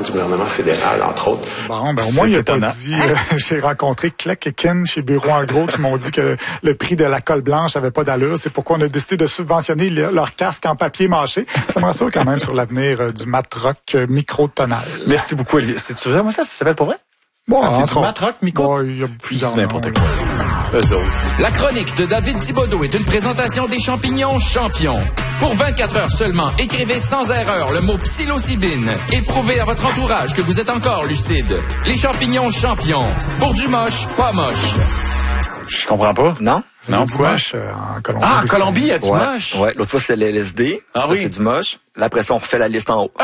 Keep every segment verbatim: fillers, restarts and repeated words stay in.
représentant du gouvernement fédéral, entre autres. Bon, ben au moins, il a pas dit... Euh, j'ai rencontré Kleck et Ken chez Bureau en gros qui m'ont dit que le prix de la colle blanche avait pas d'allure. C'est pourquoi on a décidé de subventionner le, leur casque en papier mâché. Ça me rassure quand même sur l'avenir euh, du mat-rock euh, micro-tonal. Merci beaucoup, Olivier. C'est vraiment ça? Ça s'appelle pour vrai? Bon, ah, c'est du mat-rock micro? Bon, il y a plusieurs n'importe quoi. La chronique de David Thibodeau est une présentation des champignons champions. Pour vingt-quatre heures seulement, écrivez sans erreur le mot psilocybine et prouvez à votre entourage que vous êtes encore lucide. Les champignons champions. Pour du moche, pas moche. Je comprends pas. Non? Non, du quoi? moche euh, en Colombie. Ah, en Colombie, il y a du ouais, moche. Ouais, l'autre fois, c'était l'L S D. Ah ça, oui? C'est du moche. Là, après ça, on refait la liste en haut.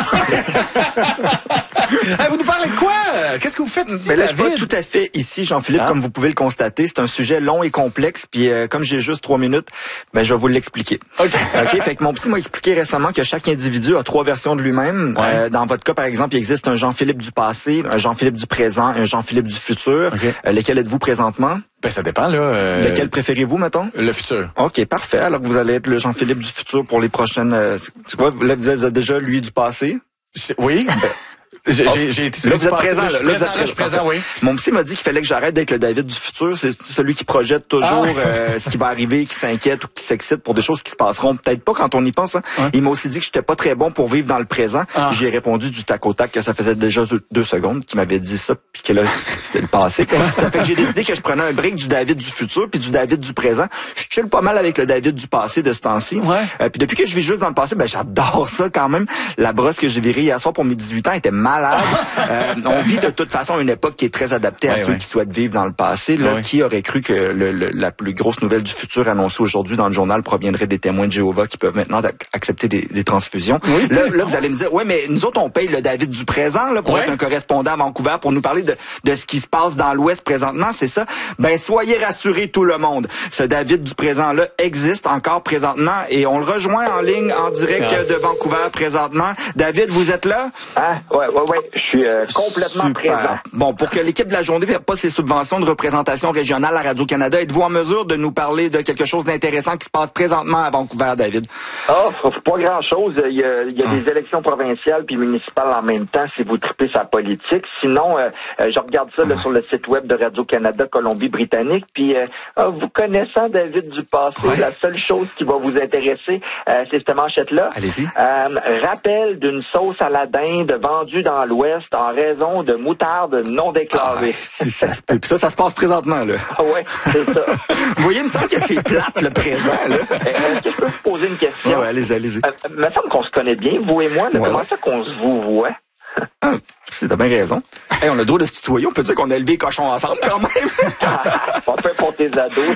Hey, vous nous parlez de quoi? Qu'est-ce que vous faites ici, Ben là, je David? suis pas tout à fait ici, Jean-Philippe, Ah. comme vous pouvez le constater. C'est un sujet long et complexe, puis euh, comme j'ai juste trois minutes, ben je vais vous l'expliquer. OK. OK, fait que mon psy m'a expliqué récemment que chaque individu a trois versions de lui-même. Ouais. Euh, dans votre cas, par exemple, il existe un Jean-Philippe du passé, un Jean-Philippe du présent, un Jean-Philippe du futur. OK. Euh, lesquels êtes-vous présentement? Ben, ça dépend, là. Euh... Lequel préférez-vous, mettons? Le futur. OK, parfait. Alors vous allez être le Jean-Philippe du futur pour les prochaines... Euh, c'est quoi? Là, vous êtes déjà lui du passé? Oui. J'ai, j'ai, j'ai été Là, vous êtes passé, présent, là, je suis là, vous présent, êtes là, je suis présent, oui. Mon psy m'a dit qu'il fallait que j'arrête d'être le David du futur. C'est celui qui projette toujours Ah. euh, ce qui va arriver, qui s'inquiète ou qui s'excite pour des choses qui se passeront peut-être pas quand on y pense. Hein. Ouais. Il m'a aussi dit que j'étais pas très bon pour vivre dans le présent. Ah. J'ai répondu du tac au tac que ça faisait déjà deux, deux secondes qu'il m'avait dit ça, puis que là, c'était le passé. Ça fait que j'ai décidé que je prenais un break du David du futur puis du David du présent. Je chill pas mal avec le David du passé de ce temps-ci. Ouais. Euh, puis depuis que je vis juste dans le passé, ben j'adore ça quand même. La brosse que j'ai virée hier soir pour mes dix-huit ans était malade. Euh, on vit de toute façon une époque qui est très adaptée à ouais, ceux ouais. qui souhaitent vivre dans le passé. Là, ouais. Qui aurait cru que le, le, la plus grosse nouvelle du futur annoncée aujourd'hui dans le journal proviendrait des témoins de Jéhovah qui peuvent maintenant ac- accepter des, des transfusions? Oui, là, oui, là vous allez me dire, ouais, mais nous autres, on paye le David du présent là, pour ouais. être un correspondant à Vancouver, pour nous parler de, de ce qui se passe dans l'Ouest présentement, c'est ça? Ben, soyez rassurés tout le monde. Ce David du présent-là existe encore présentement et on le rejoint en ligne, en direct Ah. de Vancouver présentement. David, vous êtes là? Ah, ouais, ouais, ouais. Je suis euh, complètement Super. présent. Bon, pour que l'équipe de la journée n'ait pas ses subventions de représentation régionale à Radio-Canada, êtes-vous en mesure de nous parler de quelque chose d'intéressant qui se passe présentement à Vancouver, David? Ah, oh, pas grand-chose. Il y a, il y a ah. des élections provinciales puis municipales en même temps si vous tripez sa politique. Sinon, euh, euh, je regarde ça là, ah. sur le site web de Radio-Canada Colombie-Britannique. Puis, euh, ah, vous connaissant David du passé, ouais. la seule chose qui va vous intéresser, euh, c'est cette manchette-là. Allez-y. Euh, rappel d'une sauce à la dinde vendue dans l'Ouest en raison de moutarde non déclarée. Ah, si ça se peut. Puis ça, ça se passe présentement, là. Ah ouais, c'est ça. Vous voyez, il me semble que c'est plate, le présent, là. Est-ce que je peux vous poser une question? Ouais, allez-y, allez-y. Euh, il me semble qu'on se connaît bien, vous et moi. Mais ouais. Comment ça qu'on se vous voit? Ah, si, t'as bien raison. Hey, on a le droit de se tutoyer, on peut dire qu'on a élevé les cochons ensemble, quand même. Ah, pas fait pour tes ados,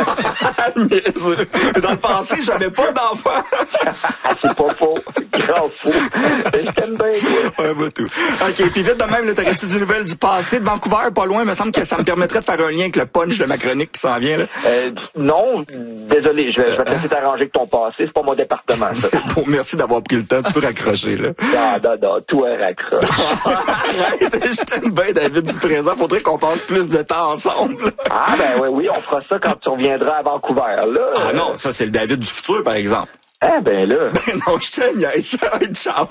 ça. Dans le passé, j'avais pas d'enfant. C'est pas faux. Grand fou. Je t'aime bien, toi. Ouais, bah tout. OK, puis vite de même, là, t'aurais-tu du nouvelle du passé de Vancouver, pas loin? Il me semble que ça me permettrait de faire un lien avec le punch de ma chronique qui s'en vient, là. Euh, non, désolé, je vais, je vais te laisser t'arranger avec ton passé, c'est pas mon département, ça. Bon, merci d'avoir pris le temps, tu peux raccrocher, là. Non, non, non, toi, raccroche. Arrête, je t'aime bien, David du présent. Faudrait qu'on passe plus de temps ensemble. Ah, ben oui, oui, on fera ça quand tu reviendras à Vancouver, là. Ah non, ça, c'est le David du futur, par exemple. Ah, ben là. Ben non, je te niaise. Ciao.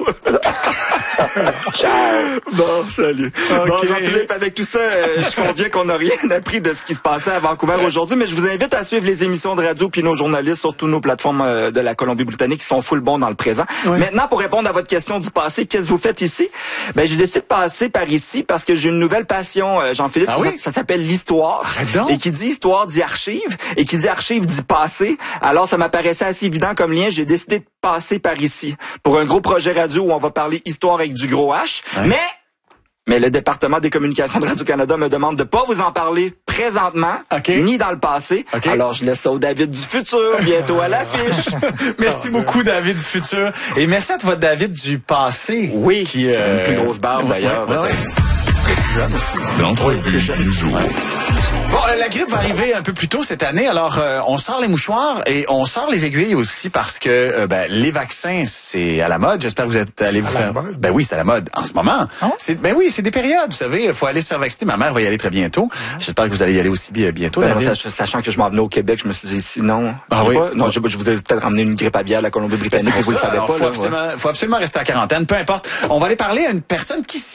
Ciao. Bon, salut. Okay. Bon, Jean-Philippe, avec tout ça, euh, je conviens qu'on n'a rien appris de ce qui se passait à Vancouver aujourd'hui, mais je vous invite à suivre les émissions de radio puis nos journalistes sur toutes nos plateformes euh, de la Colombie-Britannique qui sont full bons dans le présent. Oui. Maintenant, pour répondre à votre question du passé, qu'est-ce que vous faites ici? Ben, j'ai décidé de passer par ici parce que j'ai une nouvelle passion, euh, Jean-Philippe. Ah ça, oui? ça s'appelle l'histoire. Et qui dit histoire dit archive. Et qui dit archive dit passé. Alors, ça m'apparaissait assez évident comme lien. J'ai décidé de passer par ici pour un gros projet radio où on va parler histoire avec du gros H. Ouais. Mais mais le département des communications de Radio-Canada me demande de pas vous en parler présentement, okay. ni dans le passé. Okay. Alors, je laisse ça au David du futur, bientôt à l'affiche. Merci beaucoup, David du futur. Et merci à votre David du passé. Oui, qui a euh... une plus grosse barbe, d'ailleurs. Ouais, ouais. Plus jeune aussi. L'entrevue du jour. Ouais. Bon, la grippe va arriver un peu plus tôt cette année, alors euh, on sort les mouchoirs et on sort les aiguilles aussi parce que euh, ben, les vaccins, c'est à la mode. J'espère que vous êtes allés vous faire... Mode. Ben oui, c'est à la mode en ce moment. Ah ouais? C'est... Ben oui, c'est des périodes, vous savez. Il faut aller se faire vacciner. Ma mère va y aller très bientôt. Mm-hmm. J'espère que vous allez y aller aussi bientôt. Ben, moi, sachant que je m'en venais au Québec, je me suis dit, sinon... Ah oui? Pas, non, je, je vous ai peut-être ramené une grippe aviaire à la Colombie-Britannique, ben, vous le savez alors, pas. Il faut, là, absolument, ouais. faut absolument rester en quarantaine, peu importe. On va aller parler à une personne qui